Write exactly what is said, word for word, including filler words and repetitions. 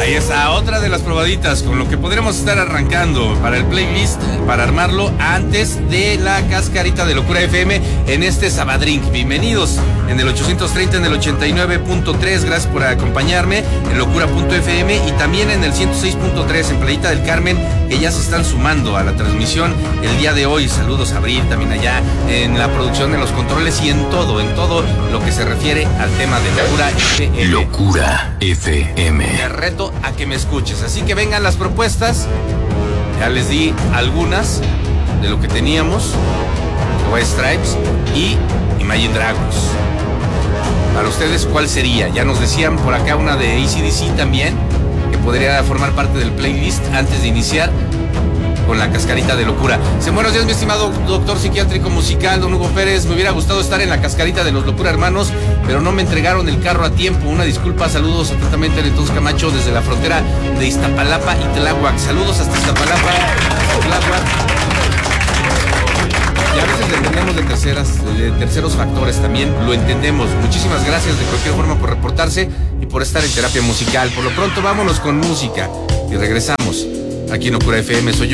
Ahí está, otra de las probaditas con lo que podremos estar arrancando para el playlist, para armarlo antes de la Cascarita de Locura F M en este Sabadrink. Bienvenidos en el ochocientos treinta, en el ochenta y nueve punto tres, gracias por acompañarme en locura punto f m y también en el ciento seis punto tres en Playita del Carmen, que ya se están sumando a la transmisión el día de hoy. Saludos a Abril también allá en la producción de los controles y en todo, en todo lo que se refiere al tema de Locura F M. Locura F M. Te reto a que me escuches, así que vengan las propuestas. Ya les di algunas de lo que teníamos: White Stripes y Imagine Dragons. Para ustedes, ¿cuál sería? Ya nos decían por acá una de A C D C también, que podría formar parte del playlist antes de iniciar con la Cascarita de Locura. Se buenos días, mi estimado doctor psiquiátrico musical, don Hugo Pérez. Me hubiera gustado estar en la Cascarita de los Locura Hermanos, pero no me entregaron el carro a tiempo. Una disculpa, saludos atentamente a Entonces Camacho desde la frontera de Iztapalapa y Tláhuac. Saludos hasta Iztapalapa, Tláhuac. Y a veces dependemos de terceras, de terceros factores también, lo entendemos. Muchísimas gracias de cualquier forma por reportarse y por estar en terapia musical. Por lo pronto, vámonos con música y regresamos aquí en Locura F M. Soy yo.